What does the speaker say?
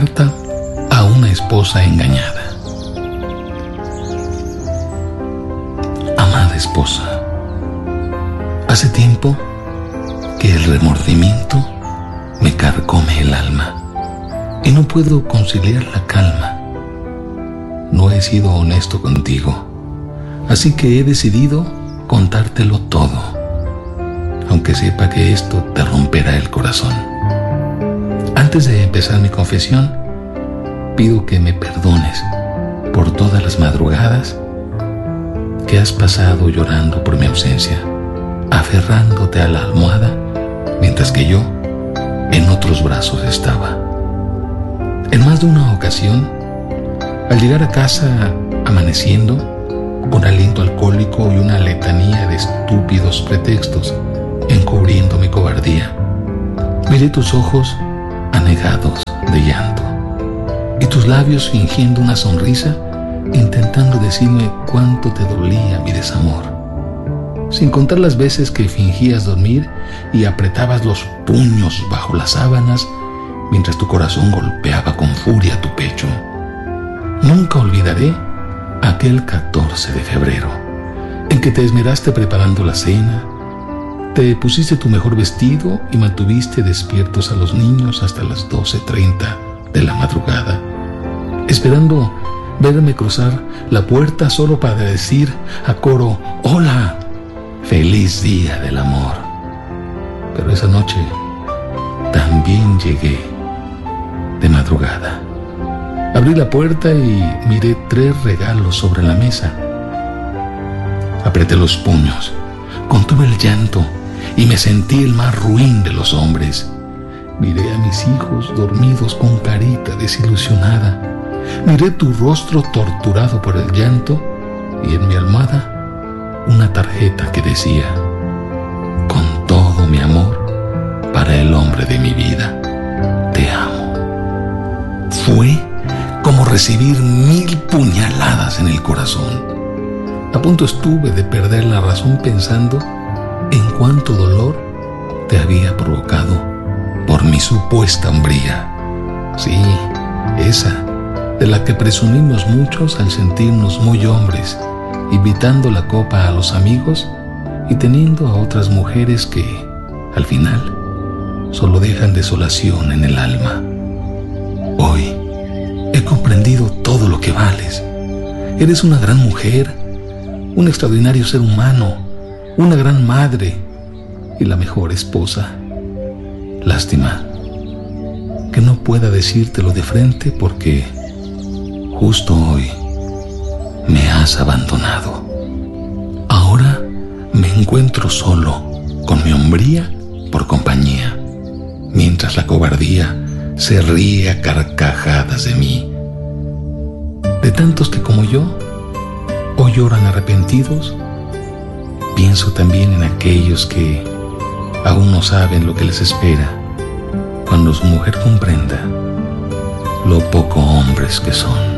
Carta a una esposa engañada. Amada esposa, hace tiempo que el remordimiento me carcome el alma y no puedo conciliar la calma. No he sido honesto contigo, así que he decidido contártelo todo, aunque sepa que esto te romperá el corazón. Antes de empezar mi confesión, pido que me perdones por todas las madrugadas que has pasado llorando por mi ausencia, aferrándote a la almohada mientras que yo en otros brazos estaba. En más de una ocasión, al llegar a casa amaneciendo, con aliento alcohólico y una letanía de estúpidos pretextos encubriendo mi cobardía, miré tus ojos anegados de llanto y tus labios fingiendo una sonrisa, intentando decirme cuánto te dolía mi desamor, sin contar las veces que fingías dormir y apretabas los puños bajo las sábanas mientras tu corazón golpeaba con furia tu pecho. Nunca olvidaré aquel 14 de febrero en que te esmeraste preparando la cena, te pusiste tu mejor vestido y mantuviste despiertos a los niños hasta las 12:30 de la madrugada, esperando verme cruzar la puerta solo para decir a coro: «Hola, feliz día del amor». Pero esa noche también llegué de madrugada. Abrí la puerta y miré 3 regalos sobre la mesa. Apreté los puños, contuve el llanto y me sentí el más ruin de los hombres. Miré a mis hijos dormidos con carita desilusionada. Miré tu rostro torturado por el llanto y en mi almohada una tarjeta que decía: «Con todo mi amor para el hombre de mi vida, te amo». Fue como recibir 1000 puñaladas en el corazón. A punto estuve de perder la razón pensando en cuánto dolor te había provocado por mi supuesta hombría. Sí, esa de la que presumimos muchos al sentirnos muy hombres, invitando la copa a los amigos y teniendo a otras mujeres que, al final, solo dejan desolación en el alma. Hoy he comprendido todo lo que vales. Eres una gran mujer, un extraordinario ser humano, una gran madre y la mejor esposa. Lástima que no pueda decírtelo de frente porque justo hoy me has abandonado. Ahora me encuentro solo, con mi hombría por compañía, mientras la cobardía se ríe a carcajadas de mí. De tantos que como yo hoy lloran arrepentidos, pienso también en aquellos que aún no saben lo que les espera cuando su mujer comprenda lo poco hombres que son.